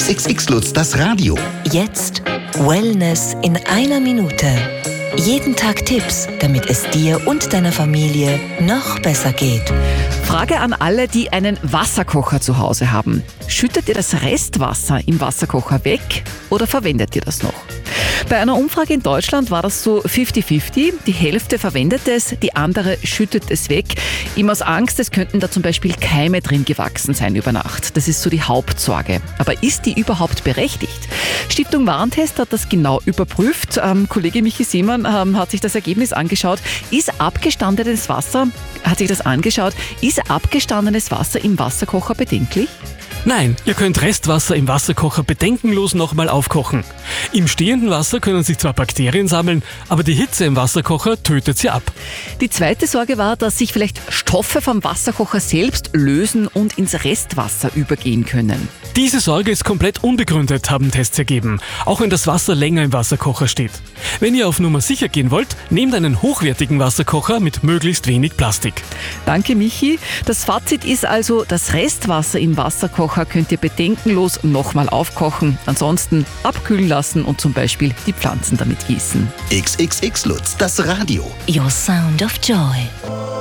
XXX Lutz, das Radio. Jetzt Wellness in einer Minute. Jeden Tag Tipps, damit es dir und deiner Familie noch besser geht. Frage an alle, die einen Wasserkocher zu Hause haben. Schüttet ihr das Restwasser im Wasserkocher weg oder verwendet ihr das noch? Bei einer Umfrage in Deutschland war das so 50-50. Die Hälfte verwendet es, die andere schüttet es weg. Immer aus Angst, es könnten da zum Beispiel Keime drin gewachsen sein über Nacht. Das ist so die Hauptsorge. Aber ist die überhaupt berechtigt? Stiftung Warentest hat das genau überprüft. Kollege Michi Seemann hat sich das Ergebnis angeschaut. Ist abgestandenes Wasser im Wasserkocher bedenklich? Nein, ihr könnt Restwasser im Wasserkocher bedenkenlos nochmal aufkochen. Im stehenden Wasser können sich zwar Bakterien sammeln, aber die Hitze im Wasserkocher tötet sie ab. Die zweite Sorge war, dass sich vielleicht Stoffe vom Wasserkocher selbst lösen und ins Restwasser übergehen können. Diese Sorge ist komplett unbegründet, haben Tests ergeben, auch wenn das Wasser länger im Wasserkocher steht. Wenn ihr auf Nummer sicher gehen wollt, nehmt einen hochwertigen Wasserkocher mit möglichst wenig Plastik. Danke, Michi. Das Fazit ist also, das Restwasser im Wasserkocher könnt ihr bedenkenlos nochmal aufkochen. Ansonsten abkühlen lassen und zum Beispiel die Pflanzen damit gießen. XXX Lutz, das Radio. Your sound of joy.